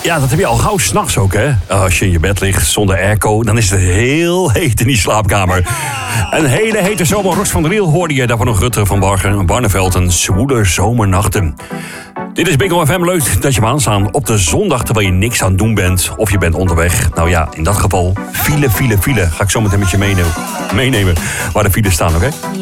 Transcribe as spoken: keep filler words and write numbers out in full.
Ja, dat heb je al gauw 's nachts ook, hè. Als je in je bed ligt zonder airco, dan is het heel heet in die slaapkamer. Een hele hete zomer. Ros van der Riel hoorde je daarvan nog Rutte van Bargen, Barneveld en zwoele zomernachten. Dit is Big O F M. Leuk dat je me aanstaan op de zondag terwijl je niks aan het doen bent. Of je bent onderweg. Nou ja, in dat geval file, file, file. Ga ik zo meteen met je meenemen, meenemen waar de files staan, oké? Okay?